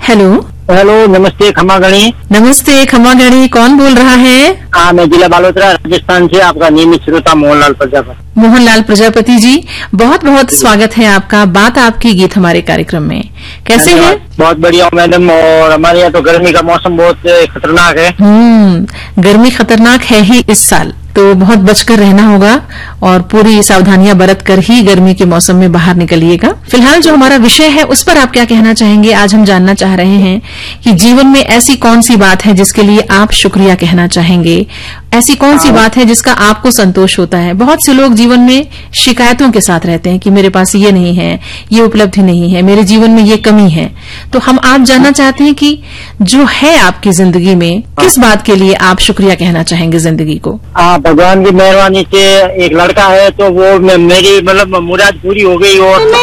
Hello. Hello, नमस्ते खमागणी। नमस्ते खमागणी, कौन बोल रहा है? हाँ, मैं जिला बालोतरा राजस्थान से आपका नियमित श्रोता मोहनलाल प्रजापति। मोहनलाल प्रजापति जी, बहुत बहुत स्वागत है आपका बात आपकी गीत हमारे कार्यक्रम में। कैसे हैं? बहुत बढ़िया मैडम। और हमारे यहाँ तो गर्मी का मौसम बहुत खतरनाक है। गर्मी खतरनाक है ही इस साल, तो बहुत बचकर रहना होगा और पूरी सावधानियां बरत कर ही गर्मी के मौसम में बाहर निकलिएगा। फिलहाल जो हमारा विषय है उस पर आप क्या कहना चाहेंगे? आज हम जानना चाह रहे हैं कि जीवन में ऐसी कौन सी बात है जिसके लिए आप शुक्रिया कहना चाहेंगे, ऐसी कौन सी बात है जिसका आपको संतोष होता है। बहुत से लोग जीवन में शिकायतों के साथ रहते हैं कि मेरे पास ये नहीं है, ये उपलब्धि नहीं है, मेरे जीवन में ये कमी है। तो हम आज जानना चाहते हैं कि जो है आपकी जिंदगी में, किस बात के लिए आप शुक्रिया कहना चाहेंगे जिंदगी को? भगवान की मेहरबानी से एक लड़का है, तो वो मेरी मतलब मुराद पूरी हो गई। और